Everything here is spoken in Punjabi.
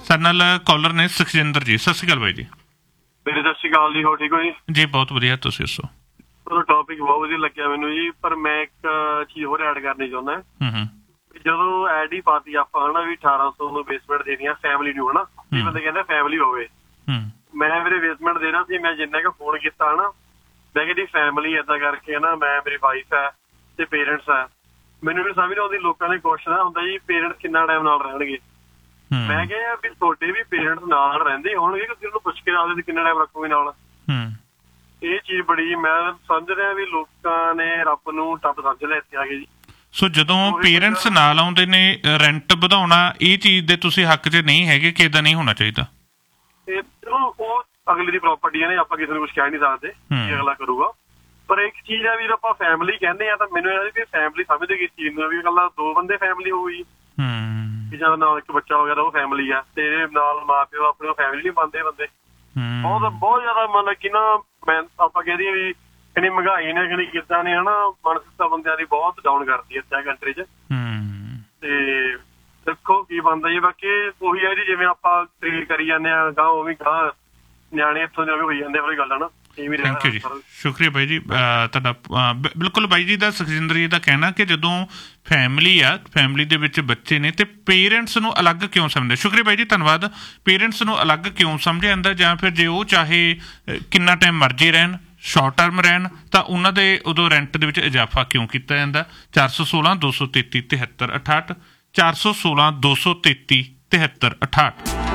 ਸਾਡੇ ਨਾਲ ਕਾਲਰ ਨੇ ਸੁਖਜਿੰਦਰ ਜੀ। ਸਤਿ ਸ਼੍ਰੀ ਅਕਾਲ ਬਾਈ ਜੀ। ਮੇਰੇ ਸਤਿ ਸ਼੍ਰੀ ਅਕਾਲ ਜੀ। ਹੋ ਠੀਕ ਹੋ ਜੀ? ਜੀ ਬਹੁਤ ਵਧੀਆ, ਤੁਸੀਂ ਦੱਸੋ। ਟੌਪਿਕ ਬਹੁਤ ਵਧੀਆ ਲੱਗਿਆ ਮੈਨੂੰ ਜੀ, ਪਰ ਮੈਂ ਇੱਕ ਚੀਜ਼ ਹੋਰ ਐਡ ਕਰਨੀ ਚਾਹੁੰਦਾ। ਜਦੋਂ ਐਡ ਹੀ ਪਾਤੀ ਆਪਾਂ ਹਨਾ ਵੀ 1800 ਨੂੰ ਬੇਸਮੈਂਟ ਦੇਣੀ ਆ ਫੈਮਿਲੀ ਨੂੰ, ਹਨਾ ਵੀ ਬੰਦੇ ਕਹਿੰਦੇ ਫੈਮਿਲੀ ਹੋਵੇ। ਮੈਂ ਮੇਰੇ ਬੇਸਮੈਂਟ ਦੇਣਾ ਸੀ, ਮੈਂ ਜਿੰਨਾ ਕੁ ਫੋਨ ਕੀਤਾ ਹਨਾ ਮੈਂ ਕਿਹਾ ਜੀ ਫੈਮਿਲੀ ਏਦਾਂ ਕਰਕੇ ਹਨਾ, ਮੈਂ ਮੇਰੀ ਵਾਈਫ ਹੈ ਤੇ ਪੇਰੈਂਟਸ ਹੈ। ਮੈਨੂੰ ਵੀ ਸਮਝ ਨਹੀਂ ਆਉਂਦੀ, ਲੋਕਾਂ ਨੇ ਕੁਐਸਚਨ ਹੁੰਦਾ ਜੀ ਪੇਰੈਂਟਸ ਕਿੰਨਾ ਟਾਈਮ ਨਾਲ ਰਹਿਣਗੇ। ਮੈਂ ਕਿਹਾ ਵੀ ਤੁਹਾਡੇ ਵੀ ਪੇਰੈਂਟਸ ਨਾਲ ਰਹਿੰਦੇ ਹੋਣਗੇ, ਤੁਸੀਂ ਉਹਨੂੰ ਪੁੱਛ ਕੇ ਆਉਂਦੇ ਕਿੰਨਾ ਟਾਈਮ ਰੱਖੋਗੇ ਨਾਲ। ਇਹ ਚੀਜ਼ ਬੜੀ ਮੈਂ ਸਮਝ ਰਿਹਾ ਵੀ ਲੋਕਾਂ ਨੇ ਰੱਬ ਨੂੰ ਟੱਬ ਸਮਝ ਲਿਆ ਇੱਥੇ ਆ ਕੇ ਜੀ। ਸੋ ਜਦੋਂ ਪੇਰੈਂਟਸ ਨਾਲ ਆਉਂਦੇ ਨੇ ਰੈਂਟ ਵਧਾਉਣਾ ਇਹ ਚੀਜ਼ ਦੇ ਤੁਸੀਂ ਹੱਕ 'ਚ ਨਹੀਂ ਹੈਗੇ ਕਿ ਏਦਾਂ ਨਹੀਂ ਹੋਣਾ ਚਾਹੀਦਾ। ਉਹ ਅਗਲੇ ਦੀ ਪ੍ਰਾਪਰਟੀ ਨੇ, ਆਪਾਂ ਕਿਸੇ ਨੂੰ ਕੁਛ ਕਹਿ ਨਹੀਂ ਸਕਦੇ ਕੀ ਅਗਲਾ ਕਰੂਗਾ। ਪਰ ਇੱਕ ਚੀਜ਼ ਹੈ ਵੀ ਆਪਾਂ ਫੈਮਿਲੀ ਕਹਿੰਦੇ ਆ ਤਾਂ ਮੈਨੂੰ ਇਹ ਫੈਮਿਲੀ ਸਮਝਦੇ ਕਿ ਇਸ ਚੀਜ਼ ਨੂੰ ਵੀ ਇਕੱਲਾ ਦੋ ਬੰਦੇ ਫੈਮਿਲੀ ਹੋਊਗੀ ਜਾਂ ਨਾਲ ਇੱਕ ਬੱਚਾ ਵਗੈਰਾ ਉਹ ਫੈਮਿਲੀ ਆ, ਤੇ ਨਾਲ ਮਾਂ ਪਿਓ ਆਪਣੇ ਫੈਮਿਲੀ ਨਹੀਂ ਬਣਦੇ ਬੰਦੇ। ਬਹੁਤ ਜ਼ਿਆਦਾ ਮਤਲਬ ਕਿ ਨਾ ਮੈਂ ਆਪਾਂ ਕਹਿ ਦਈਏ ਵੀ ਕਿੰਨੀ ਮਹਿੰਗਾਈ ਨੇ ਕਿੰਨੀ ਕਿੱਦਾਂ ਨੇ ਹਨਾ ਮਾਨਸਿਕਤਾ ਬੰਦਿਆਂ ਦੀ ਬਹੁਤ ਡਾਊਨ ਕਰਦੀ ਹੈ ਇਸ ਕੰਟਰੀ 'ਚ। ਤੇ ਦੇਖੋ ਕੀ ਬਣਦਾ ਜੀ। ਬਾਕੀ ਉਹੀ ਹੈ ਜੀ ਜਿਵੇਂ ਆਪਾਂ ਟ੍ਰੀਟ ਕਰੀ ਜਾਂਦੇ ਹਾਂ ਗਾਂ ਉਵੇਂ ਗਾਂ ਨਿਆਣੇ ਇੱਥੋਂ ਦੇ ਹੋਈ ਜਾਂਦੇ ਆਪਣੀ ਗੱਲ ਹਨਾ। ਥੈਂਕ ਯੂ ਜੀ, ਸ਼ੁਕਰੀਆ ਬਾਈ ਜੀ ਤੁਹਾਡਾ। ਬਿਲਕੁਲ ਬਾਈ ਜੀ ਦਾ ਸੁਖਜਿੰਦਰ ਜੀ ਦਾ ਕਹਿਣਾ ਕਿ ਜਦੋਂ ਫੈਮਿਲੀ ਆ, ਫੈਮਿਲੀ ਦੇ ਵਿੱਚ ਬੱਚੇ ਨੇ ਤੇ ਪੇਰੈਂਟਸ ਨੂੰ ਅਲੱਗ ਕਿਉਂ ਸਮਝਦੇ। ਸ਼ੁਕਰੀਆ ਬਾਈ ਜੀ, ਧੰਨਵਾਦ। ਪੇਰੈਂਟਸ ਨੂੰ ਅਲੱਗ ਕਿਉਂ ਸਮਝਿਆ ਜਾਂਦਾ, ਜਾਂ ਫਿਰ ਜੇ ਉਹ ਚਾਹੇ ਕਿੰਨਾ ਟਾਈਮ ਮਰਜ਼ੀ ਰਹਿਣ, ਸ਼ਾਰਟ ਟਰਮ ਰਹਿਣ, ਤਾਂ ਉਹਨਾਂ ਦੇ ਉਦੋਂ ਰੈਂਟ ਦੇ ਵਿੱਚ ਇਜ਼ਾਫਾ ਕਿਉਂ ਕੀਤਾ ਜਾਂਦਾ। 416 233 73 68 416 233 73 68।